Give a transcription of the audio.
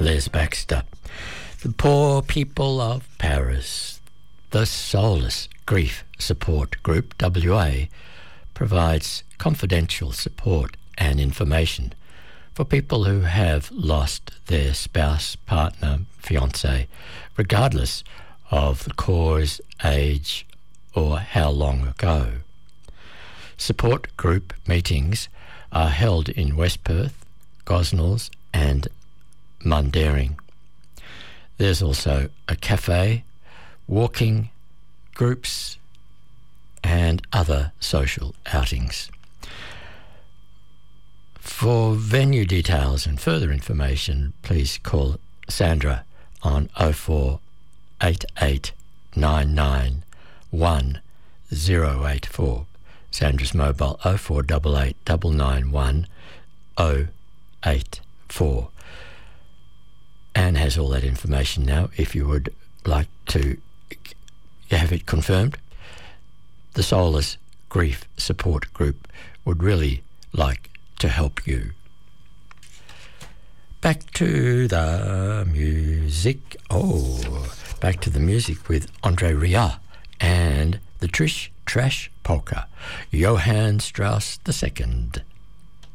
Les Baxter. The poor people of Paris. The Solace Grief Support Group, WA, provides confidential support and information for people who have lost their spouse, partner, fiancé, regardless of the cause, age, or how long ago. Support group meetings are held in West Perth, Gosnells and Mundaring. There's also a cafe, walking groups and other social outings. For venue details and further information, please call Sandra on 0488 991 084. Sandra's mobile 0488 991 084. Anne has all that information now. If you would like to have it confirmed, the Solace Grief Support Group would really like to help you. Back to the music. Back to the music with Andre Rieu and the Trish Trash Polka, Johann Strauss II.